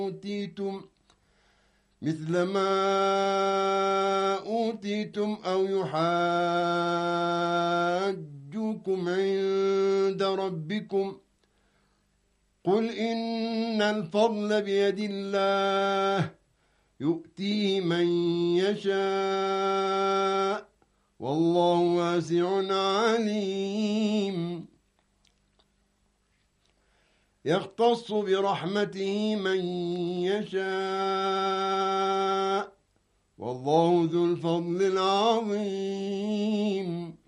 مثل ما أوتيتم أو يحاجوكم عند ربكم قل إن الفضل بيد الله يؤتيه من يشاء والله واسع عليم يختص برحمته من يشاء والله ذو الفضل العظيم